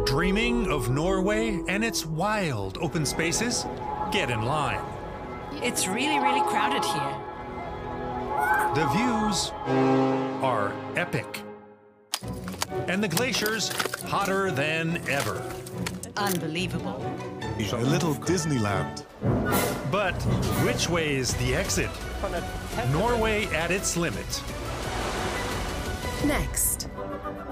Dreaming of Norway and its wild open spaces? Get in line. It's really, really crowded here. The views are epic. And the glaciers hotter than ever. Unbelievable. A little Disneyland. But which way's the exit? Norway at its limit. Next.